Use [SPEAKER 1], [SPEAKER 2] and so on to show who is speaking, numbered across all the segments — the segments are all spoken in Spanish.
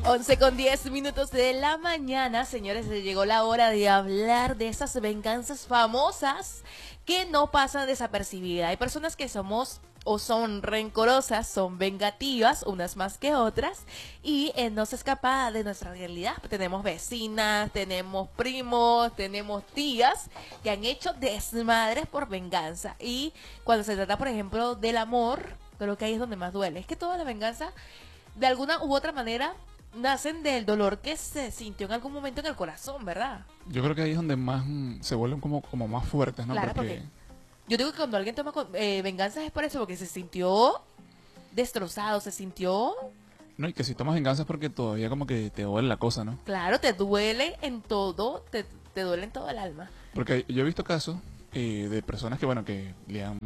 [SPEAKER 1] 11:10 de la mañana, señores, llegó la hora de hablar de esas venganzas famosas que no pasan desapercibidas. Hay personas que somos o son rencorosas, son vengativas, unas más que otras, y no se escapa de nuestra realidad. Tenemos vecinas, tenemos primos, tenemos tías que han hecho desmadres por venganza. Y cuando se trata, por ejemplo, del amor, creo que ahí es donde más duele. Es que toda la venganza, de alguna u otra manera, nacen del dolor que se sintió en algún momento en el corazón, ¿verdad?
[SPEAKER 2] Yo creo que ahí es donde más se vuelven como más fuertes, ¿no?
[SPEAKER 1] Claro, porque yo digo que cuando alguien toma venganzas es por eso, porque se sintió destrozado, se sintió...
[SPEAKER 2] No, y que si tomas venganza es porque todavía como que te duele la cosa, ¿no?
[SPEAKER 1] Claro, te duele en todo, te duele en todo el alma.
[SPEAKER 2] Porque yo he visto casos de personas que, bueno, que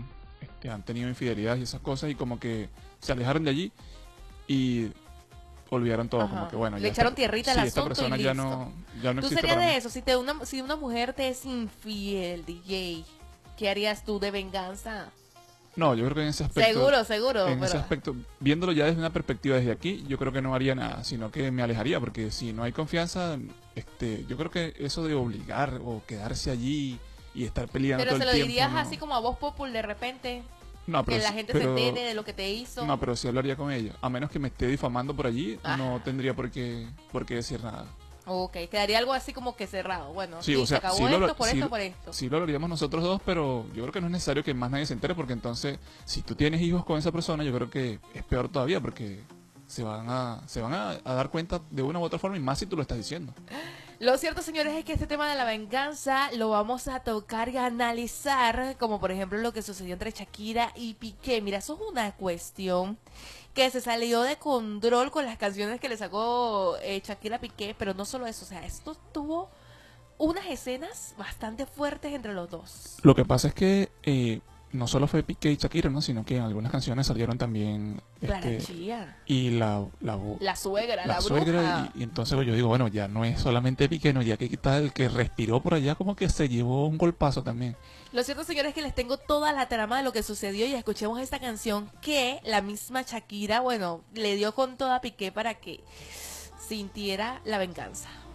[SPEAKER 2] han tenido infidelidad y esas cosas y como que se alejaron de allí y olvidaron todo. Ajá. Como que bueno,
[SPEAKER 1] le echaron tierrita al asunto.
[SPEAKER 2] Esta persona
[SPEAKER 1] y
[SPEAKER 2] ya
[SPEAKER 1] listo.
[SPEAKER 2] ya no
[SPEAKER 1] ¿Tú
[SPEAKER 2] existe
[SPEAKER 1] serías
[SPEAKER 2] para
[SPEAKER 1] de
[SPEAKER 2] mí.
[SPEAKER 1] eso? Si una mujer te es infiel, DJ, ¿qué harías tú de venganza?
[SPEAKER 2] No, yo creo que en ese aspecto...
[SPEAKER 1] Seguro.
[SPEAKER 2] En ese aspecto, viéndolo ya desde una perspectiva desde aquí, yo creo que no haría nada, sino que me alejaría, porque si no hay confianza, yo creo que eso de obligar o quedarse allí y estar peleando
[SPEAKER 1] pero
[SPEAKER 2] todo el
[SPEAKER 1] tiempo... Pero
[SPEAKER 2] tiempo...
[SPEAKER 1] se lo dirías así como a voz popul de repente...
[SPEAKER 2] No, pero,
[SPEAKER 1] que la gente se entere de lo que te hizo.
[SPEAKER 2] No, pero sí hablaría con ella. A menos que me esté difamando por allí, no tendría por qué decir nada.
[SPEAKER 1] Ok, quedaría algo así como que cerrado. Bueno,
[SPEAKER 2] sí, o sea,
[SPEAKER 1] se acabó esto por esto.
[SPEAKER 2] Sí lo hablaríamos nosotros dos, pero yo creo que no es necesario que más nadie se entere, porque entonces, si tú tienes hijos con esa persona, yo creo que es peor todavía, porque se van a dar cuenta de una u otra forma, y más si tú lo estás diciendo.
[SPEAKER 1] Lo cierto, señores, es que este tema de la venganza lo vamos a tocar y a analizar, como por ejemplo lo que sucedió entre Shakira y Piqué. Mira, eso es una cuestión que se salió de control con las canciones que le sacó Shakira a Piqué, pero no solo eso, o sea, esto tuvo unas escenas bastante fuertes entre los dos.
[SPEAKER 2] Lo que pasa es que no solo fue Piqué y Shakira, ¿no? Sino que en algunas canciones salieron también y la
[SPEAKER 1] suegra, la
[SPEAKER 2] suegra,
[SPEAKER 1] bruja.
[SPEAKER 2] Y entonces yo digo, bueno, ya no es solamente Piqué, no, ya que tal el que respiró por allá como que se llevó un golpazo también.
[SPEAKER 1] Lo cierto, señores, es que les tengo toda la trama de lo que sucedió y escuchemos esta canción que la misma Shakira, bueno, le dio con toda a Piqué para que sintiera la venganza.